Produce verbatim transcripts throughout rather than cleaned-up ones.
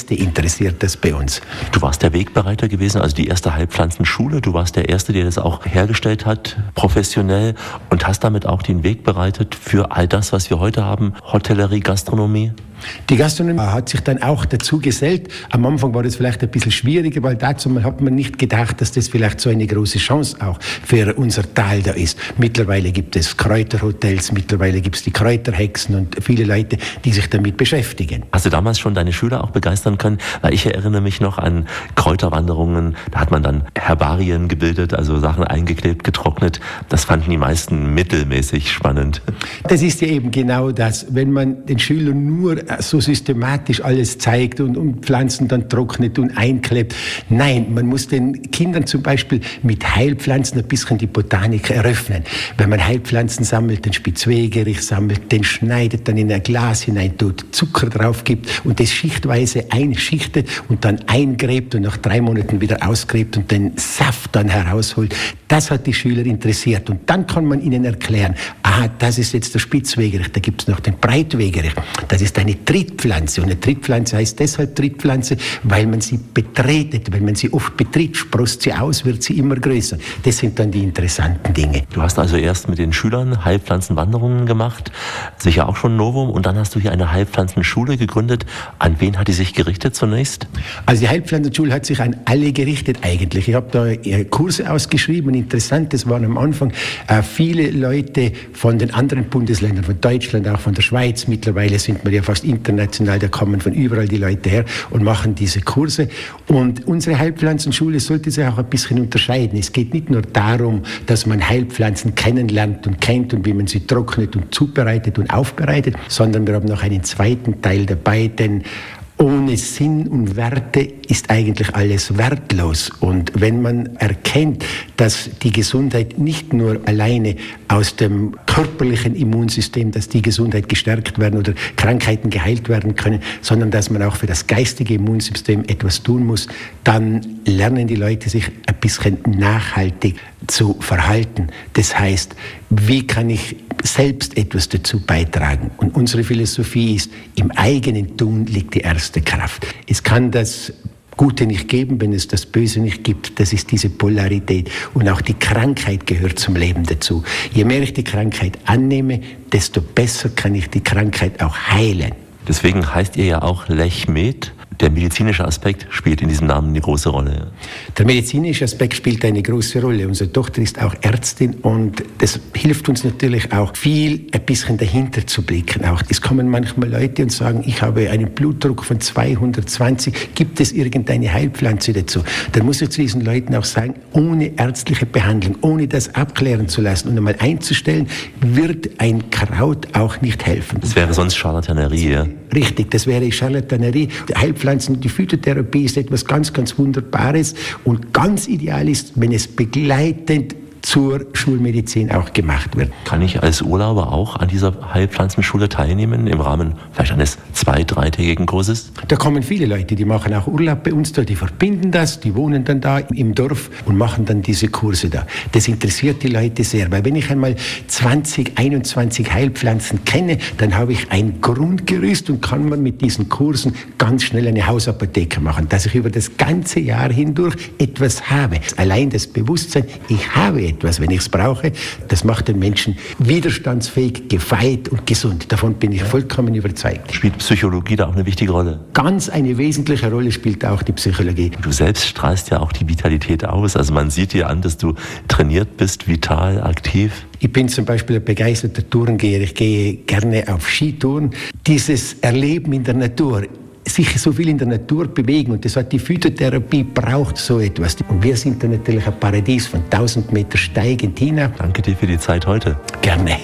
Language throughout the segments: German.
Reste interessiert das bei uns. Du warst der Wegbereiter gewesen, also die erste Heilpflanzenschule. Du warst der Erste, der das auch hergestellt hat, professionell, und hast damit auch den Weg bereitet für all das, was wir heute haben, Hotellerie, Gastronomie. Die Gastronomie hat sich dann auch dazu gesellt. Am Anfang war das vielleicht ein bisschen schwieriger, weil dazu hat man nicht gedacht, dass das vielleicht so eine große Chance auch für unser Tal da ist. Mittlerweile gibt es Kräuterhotels, mittlerweile gibt es die Kräuterhexen und viele Leute, die sich damit beschäftigen. Hast du damals schon deine Schüler auch begeistern können? Weil ich erinnere mich noch an Kräuterwanderungen, da hat man dann Herbarien gebildet, also Sachen eingeklebt, getrocknet. Das fanden die meisten mittelmäßig spannend. Das ist ja eben genau das, wenn man den Schülern nur so systematisch alles zeigt und, und Pflanzen dann trocknet und einklebt. Nein, man muss den Kindern zum Beispiel mit Heilpflanzen ein bisschen die Botanik eröffnen. Wenn man Heilpflanzen sammelt, den Spitzwegerich sammelt, den schneidet, dann in ein Glas hinein tut, Zucker drauf gibt und das schichtweise einschichtet und dann eingräbt und nach drei Monaten wieder ausgräbt und den Saft dann herausholt. Das hat die Schüler interessiert. Und dann kann man ihnen erklären, aha, das ist jetzt der Spitzwegerich, da gibt es noch den Breitwegerich. Das ist eine Trittpflanze. Und eine Trittpflanze heißt deshalb Trittpflanze, weil man sie betretet. Wenn man sie oft betritt, sproßt sie aus, wird sie immer größer. Das sind dann die interessanten Dinge. Du hast also erst mit den Schülern Heilpflanzenwanderungen gemacht, sicher auch schon Novum, und dann hast du hier eine Heilpflanzenschule gegründet. An wen hat die sich gerichtet zunächst? Also die Heilpflanzenschule hat sich an alle gerichtet eigentlich. Ich habe da Kurse ausgeschrieben. Interessant, es waren am Anfang äh, viele Leute von den anderen Bundesländern, von Deutschland, auch von der Schweiz. Mittlerweile sind wir ja fast international, da kommen von überall die Leute her und machen diese Kurse. Und unsere Heilpflanzenschule sollte sich auch ein bisschen unterscheiden. Es geht nicht nur darum, dass man Heilpflanzen kennenlernt und kennt und wie man sie trocknet und zubereitet und aufbereitet, sondern wir haben noch einen zweiten Teil dabei, denn ohne Sinn und Werte ist eigentlich alles wertlos. Und wenn man erkennt, dass die Gesundheit nicht nur alleine aus dem körperlichen Immunsystem, dass die Gesundheit gestärkt werden oder Krankheiten geheilt werden können, sondern dass man auch für das geistige Immunsystem etwas tun muss, dann lernen die Leute sich ein bisschen nachhaltig zu verhalten. Das heißt, wie kann ich selbst etwas dazu beitragen? Und unsere Philosophie ist, im eigenen Tun liegt die erste Kraft. Es kann das Gute nicht geben, wenn es das Böse nicht gibt. Das ist diese Polarität. Und auch die Krankheit gehört zum Leben dazu. Je mehr ich die Krankheit annehme, desto besser kann ich die Krankheit auch heilen. Deswegen heißt ihr ja auch Lechmed. Der medizinische Aspekt spielt in diesem Namen eine große Rolle. Der medizinische Aspekt spielt eine große Rolle. Unsere Tochter ist auch Ärztin und das hilft uns natürlich auch viel, ein bisschen dahinter zu blicken. Auch es kommen manchmal Leute und sagen, ich habe einen Blutdruck von zweihundertzwanzig, gibt es irgendeine Heilpflanze dazu? Dann muss ich zu diesen Leuten auch sagen, ohne ärztliche Behandlung, ohne das abklären zu lassen und einmal einzustellen, wird ein Kraut auch nicht helfen. Das wäre sonst Charlatanerie, ja? Richtig, das wäre Charlatanerie. Die Heilpflanzen, die Phytotherapie ist etwas ganz, ganz Wunderbares und ganz ideal ist, wenn es begleitend zur Schulmedizin auch gemacht wird. Kann ich als Urlauber auch an dieser Heilpflanzenschule teilnehmen, im Rahmen vielleicht eines zwei-, dreitägigen Kurses? Da kommen viele Leute, die machen auch Urlaub bei uns da, die verbinden das, die wohnen dann da im Dorf und machen dann diese Kurse da. Das interessiert die Leute sehr, weil wenn ich einmal zwanzig, einundzwanzig Heilpflanzen kenne, dann habe ich ein Grundgerüst und kann man mit diesen Kursen ganz schnell eine Hausapotheke machen, dass ich über das ganze Jahr hindurch etwas habe. Allein das Bewusstsein, ich habe etwas, wenn ich es brauche, das macht den Menschen widerstandsfähig, gefeit und gesund. Davon bin ich vollkommen überzeugt. Spielt Psychologie da auch eine wichtige Rolle? Ganz eine wesentliche Rolle spielt auch die Psychologie. Du selbst strahlst ja auch die Vitalität aus. Also man sieht dir an, dass du trainiert bist, vital, aktiv. Ich bin zum Beispiel ein begeisterter Tourengeher. Ich gehe gerne auf Skitouren. Dieses Erleben in der Natur, sich so viel in der Natur bewegen, und das hat die Phytotherapie, braucht so etwas. Und wir sind da natürlich ein Paradies von tausend Meter steigend hinab. Danke dir für die Zeit heute. Gerne.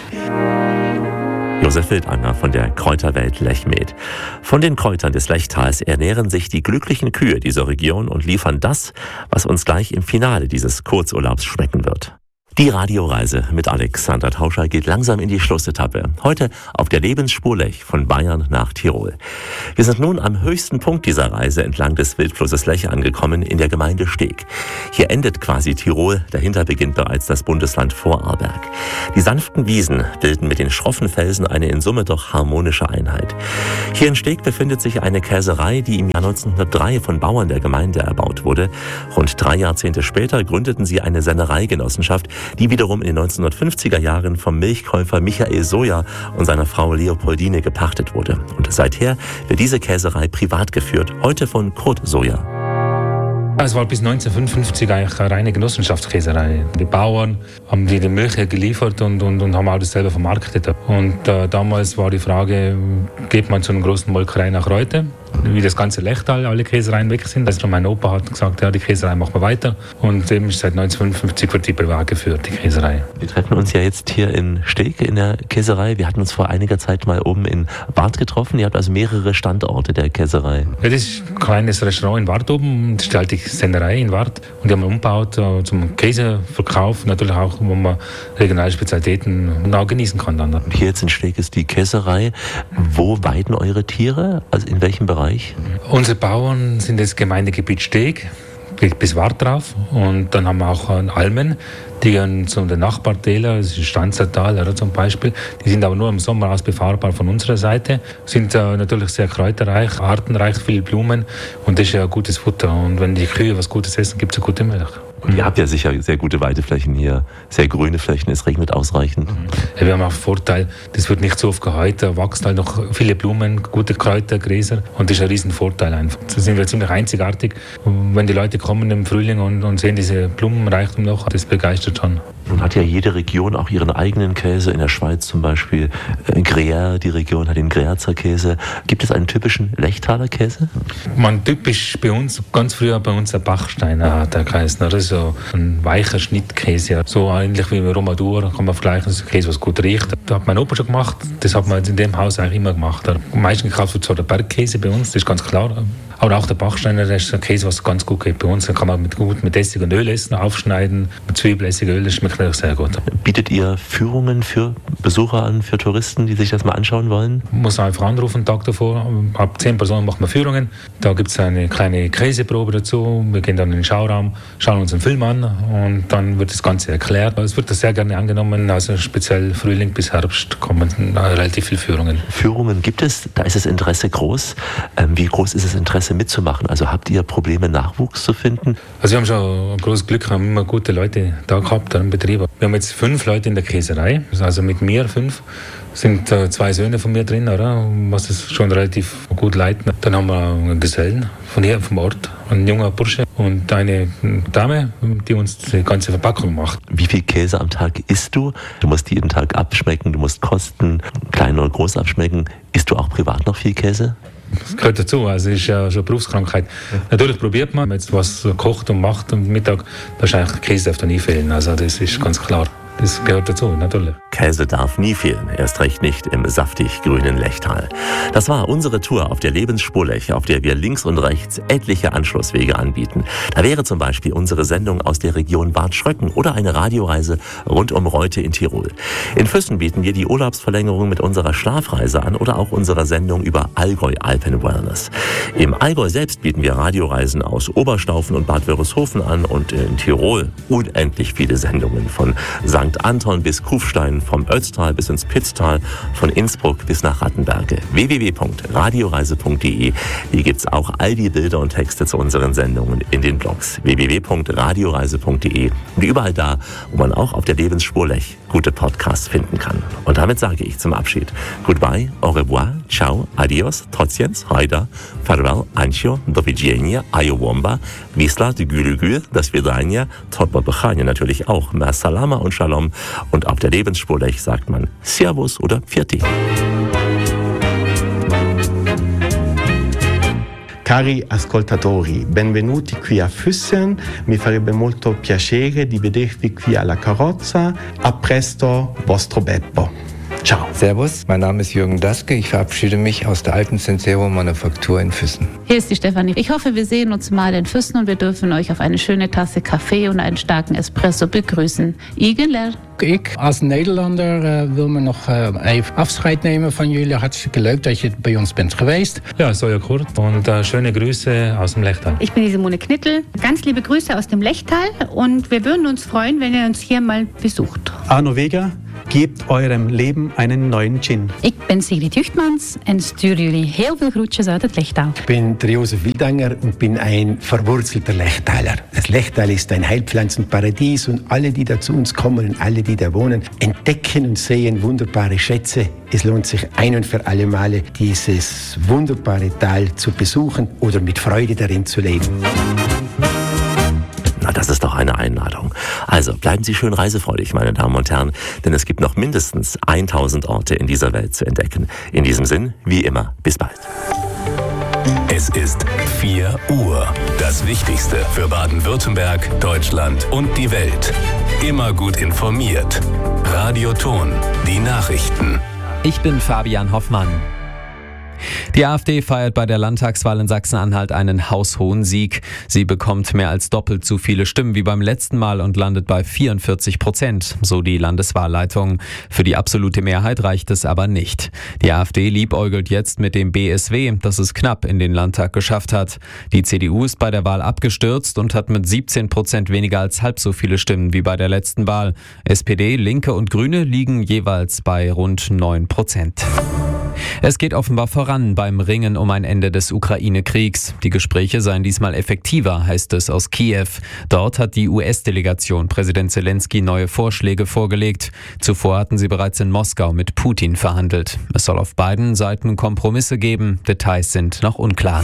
Josef Wildanger von der Kräuterwelt Lechmed. Von den Kräutern des Lechtals ernähren sich die glücklichen Kühe dieser Region und liefern das, was uns gleich im Finale dieses Kurzurlaubs schmecken wird. Die Radioreise mit Alexander Tauscher geht langsam in die Schlussetappe. Heute auf der Lebensspur-Lech von Bayern nach Tirol. Wir sind nun am höchsten Punkt dieser Reise entlang des Wildflusses Lech angekommen, in der Gemeinde Steg. Hier endet quasi Tirol, dahinter beginnt bereits das Bundesland Vorarlberg. Die sanften Wiesen bilden mit den schroffen Felsen eine in Summe doch harmonische Einheit. Hier in Steg befindet sich eine Käserei, die im Jahr neunzehnhundertdrei von Bauern der Gemeinde erbaut wurde. Rund drei Jahrzehnte später gründeten sie eine Sennereigenossenschaft, die wiederum in den neunzehnhundertfünfziger Jahren vom Milchkäufer Michael Soja und seiner Frau Leopoldine gepachtet wurde. Und seither wird diese Käserei privat geführt, heute von Kurt Soja. Es war bis neunzehnhundertfünfundfünfzig eigentlich eine reine Genossenschaftskäserei. Die Bauern haben die, die Milch geliefert und, und, und haben auch das selber vermarktet. Und äh, damals war die Frage, geht man zu einer großen Molkerei nach Reute, wie das ganze Lechtal, alle Käsereien weg sind. Also mein Opa hat gesagt, ja, die Käserei machen wir weiter. Und eben seit neunzehnhundertfünfundfünfzig wird die privat geführt, die Käserei. Wir treffen uns ja jetzt hier in Steg in der Käserei. Wir hatten uns vor einiger Zeit mal oben in Wart getroffen. Ihr habt also mehrere Standorte der Käserei. Ja, das ist ein kleines Restaurant in Wart oben. Das ist die alte Sennerei in Wart. Und die haben wir umgebaut uh, zum Käseverkauf. Natürlich auch, wo man regionale Spezialitäten auch genießen kann. Dann. Und hier jetzt in Steg ist die Käserei. Wo weiden eure Tiere? Also in welchem Bereich? Unsere Bauern sind das Gemeindegebiet Steg, geht bis Wart drauf. Und dann haben wir auch Almen, die gehen zu den Nachbartälern, das ist Stanzertal oder zum Beispiel. Die sind aber nur im Sommer aus befahrbar von unserer Seite. Sind äh, natürlich sehr kräuterreich, artenreich, viele Blumen und das ist ja ein gutes Futter. Und wenn die Kühe was Gutes essen, gibt es eine gute Milch. Und ihr habt ja sicher sehr gute Weideflächen hier, sehr grüne Flächen, es regnet ausreichend. Ja, wir haben auch einen Vorteil, das wird nicht so oft gehäut, da wachsen halt noch viele Blumen, gute Kräuter, Gräser und das ist ein riesen Vorteil einfach. Da sind wir ziemlich einzigartig. Und wenn die Leute kommen im Frühling und, und sehen diese Blumenreichtum noch, das begeistert schon. Nun hat ja jede Region auch ihren eigenen Käse. In der Schweiz zum Beispiel äh, Gruyère, die Region hat den Gruyärzer Käse. Gibt es einen typischen Lechtaler Käse? Man typisch bei uns, ganz früher bei uns ein Bachsteiner hat der geheißen. Das ist so ein weicher Schnittkäse. So ähnlich wie Romadur kann man vergleichen. Das ist ein Käse, was gut riecht. Das hat mein Opa schon gemacht. Das hat man in dem Haus eigentlich immer gemacht. Am meisten gekauft wird zwar der Bergkäse bei uns, das ist ganz klar. Aber auch der Bachsteiner, das ist ein Käse, was ganz gut geht bei uns. Den kann man mit, gut mit Essig und Öl essen, aufschneiden, mit Zwiebel, Essig, Öl, das schmeckt natürlich sehr gut. Bietet ihr Führungen für Besucher an, für Touristen, die sich das mal anschauen wollen? Man muss einfach anrufen, einen Tag davor. Ab zehn Personen machen wir Führungen. Da gibt es eine kleine Käseprobe dazu. Wir gehen dann in den Schauraum, schauen uns einen Film an und dann wird das Ganze erklärt. Es wird das sehr gerne angenommen, also speziell Frühling bis Herbst kommen relativ viele Führungen. Führungen gibt es, da ist das Interesse groß. Ähm, wie groß ist das Interesse mitzumachen? Also habt ihr Probleme, Nachwuchs zu finden? Also wir haben schon ein großes Glück, haben immer gute Leute da gehabt, da im Betrieb. Wir haben jetzt fünf Leute in der Käserei, also mit mir fünf. Sind äh, zwei Söhne von mir drin, oder? Was das schon relativ gut leiten. Dann haben wir einen Gesellen von hier vom Ort, ein junger Bursche und eine Dame, die uns die ganze Verpackung macht. Wie viel Käse am Tag isst du? Du musst jeden Tag abschmecken, du musst kosten, klein oder groß abschmecken. Isst du auch privat noch viel Käse? Das gehört dazu, also es ist ja schon eine Berufskrankheit. Natürlich probiert man, wenn man jetzt was kocht und macht am Mittag, wahrscheinlich Käse darf da nie fehlen, also das ist ganz klar. Das gehört dazu, natürlich. Käse darf nie fehlen, erst recht nicht im saftig grünen Lechtal. Das war unsere Tour auf der Lebensspur Lech, auf der wir links und rechts etliche Anschlusswege anbieten. Da wäre zum Beispiel unsere Sendung aus der Region Bad Schröcken oder eine Radioreise rund um Reute in Tirol. In Füssen bieten wir die Urlaubsverlängerung mit unserer Schlafreise an oder auch unserer Sendung über Allgäu Alpen Wellness. Im Allgäu selbst bieten wir Radioreisen aus Oberstaufen und Bad Wörishofen an und in Tirol unendlich viele Sendungen von Sankt Anton bis Kufstein, vom Ötztal bis ins Pitztal, von Innsbruck bis nach Rattenberge. w w w punkt radioreise punkt de. Hier gibt es auch all die Bilder und Texte zu unseren Sendungen in den Blogs w w w punkt radioreise punkt de und überall da, wo man auch auf der Lebensspur Lech gute Podcasts finden kann. Und damit sage ich zum Abschied Goodbye, au revoir, ciao, adios, trotziens, hajda, farewell, ancio, do widzenia, ayowomba, wisla, de gülü das Vidania, totba bechania natürlich auch, ma salama und shalom. Und auf der Lebensspur Lech sagt man Servus oder Pfiat. Cari ascoltatori, benvenuti qui a Füssen. Mi farebbe molto piacere di vedervi qui alla carrozza. A presto, vostro Beppo. Ciao. Servus, mein Name ist Jürgen Daske. Ich verabschiede mich aus der alten Sensero Manufaktur in Füssen. Hier ist die Stefanie. Ich hoffe, wir sehen uns mal in Füssen und wir dürfen euch auf eine schöne Tasse Kaffee und einen starken Espresso begrüßen. Igeler. Ik als Nederlander uh, wil me nog uh, even afscheid nemen van jullie. Hartstikke leuk dat je bij ons bent geweest. Ja, Soja Kurt und uh, schöne Grüße aus dem Lechtal. Ich bin die Simone Knittel. Ganz liebe Grüße aus dem Lechtal und wir würden uns freuen, wenn ihr uns hier mal besucht. Arno Vega, gebt eurem Leven einen neuen Gin. Ik ben Sigrid Juchtmans en stuur jullie heel veel groetjes uit het Lechtal. Ich bin der Josef Wildanger und bin ein verwurzelter Lechtaler. Das Lechtal ist ein Heilpflanzenparadies und alle, die da zu uns kommen und alle, die da wohnen, entdecken und sehen wunderbare Schätze. Es lohnt sich ein und für alle Male, dieses wunderbare Tal zu besuchen oder mit Freude darin zu leben. Na, das ist doch eine Einladung. Also bleiben Sie schön reisefreudig, meine Damen und Herren, denn es gibt noch mindestens tausend Orte in dieser Welt zu entdecken. In diesem Sinn, wie immer, bis bald. Es ist vier Uhr. Das Wichtigste für Baden-Württemberg, Deutschland und die Welt. Immer gut informiert. Radioton, die Nachrichten. Ich bin Fabian Hoffmann. Die AfD feiert bei der Landtagswahl in Sachsen-Anhalt einen haushohen Sieg. Sie bekommt mehr als doppelt so viele Stimmen wie beim letzten Mal und landet bei vierundvierzig Prozent, so die Landeswahlleitung. Für die absolute Mehrheit reicht es aber nicht. Die AfD liebäugelt jetzt mit dem B S W, das es knapp in den Landtag geschafft hat. Die C D U ist bei der Wahl abgestürzt und hat mit siebzehn Prozent weniger als halb so viele Stimmen wie bei der letzten Wahl. S P D, Linke und Grüne liegen jeweils bei rund neun Prozent. Es geht offenbar voran beim Ringen um ein Ende des Ukraine-Kriegs. Die Gespräche seien diesmal effektiver, heißt es aus Kiew. Dort hat die U S-Delegation Präsident Zelensky neue Vorschläge vorgelegt. Zuvor hatten sie bereits in Moskau mit Putin verhandelt. Es soll auf beiden Seiten Kompromisse geben. Details sind noch unklar.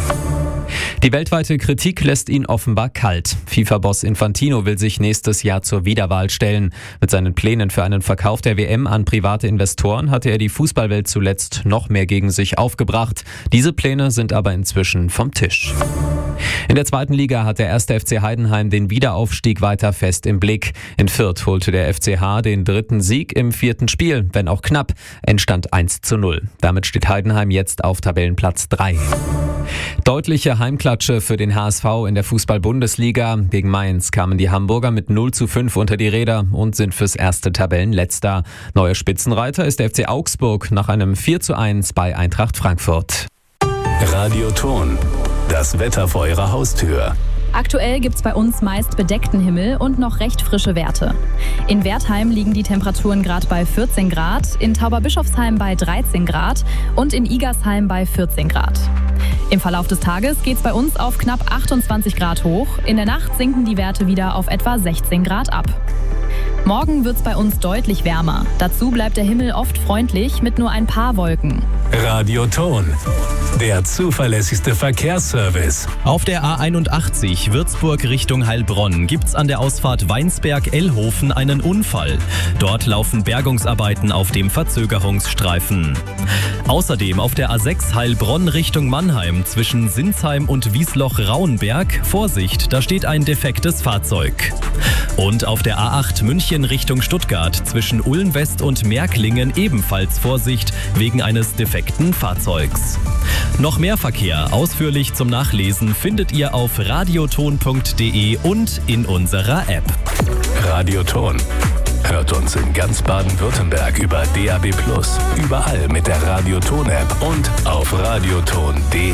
Die weltweite Kritik lässt ihn offenbar kalt. FIFA-Boss Infantino will sich nächstes Jahr zur Wiederwahl stellen. Mit seinen Plänen für einen Verkauf der W M an private Investoren hatte er die Fußballwelt zuletzt noch mehr gegen sich aufgebracht. Diese Pläne sind aber inzwischen vom Tisch. In der zweiten Liga hat der erste F C Heidenheim den Wiederaufstieg weiter fest im Blick. In Fürth holte der F C H den dritten Sieg im vierten Spiel, wenn auch knapp. Endstand eins zu null. Damit steht Heidenheim jetzt auf Tabellenplatz drei. Deutliche Heimklatsche für den H S V in der Fußball-Bundesliga. Gegen Mainz kamen die Hamburger mit null zu fünf unter die Räder und sind fürs erste Tabellenletzter. Neuer Spitzenreiter ist der F C Augsburg nach einem vier zu eins bei Eintracht Frankfurt. Radioton, das Wetter vor Ihrer Haustür. Aktuell gibt es bei uns meist bedeckten Himmel und noch recht frische Werte. In Wertheim liegen die Temperaturen gerade bei vierzehn Grad, in Tauberbischofsheim bei dreizehn Grad und in Igersheim bei vierzehn Grad. Im Verlauf des Tages geht es bei uns auf knapp achtundzwanzig Grad hoch. In der Nacht sinken die Werte wieder auf etwa sechzehn Grad ab. Morgen wird es bei uns deutlich wärmer. Dazu bleibt der Himmel oft freundlich mit nur ein paar Wolken. Radioton, der zuverlässigste Verkehrsservice. Auf der A einundachtzig Würzburg Richtung Heilbronn gibt's an der Ausfahrt Weinsberg-Ellhofen einen Unfall. Dort laufen Bergungsarbeiten auf dem Verzögerungsstreifen. Außerdem auf der A sechs Heilbronn Richtung Mannheim zwischen Sinsheim und Wiesloch-Rauenberg. Vorsicht, da steht ein defektes Fahrzeug. Und auf der A acht München Richtung Stuttgart zwischen Ulm-West und Märklingen ebenfalls Vorsicht wegen eines defekten Fahrzeugs. Noch mehr Verkehr ausführlich zum Nachlesen findet ihr auf radioton punkt de und in unserer App. Radioton. Hört uns in ganz Baden-Württemberg über D A B plus, überall mit der Radioton-App und auf radioton punkt de.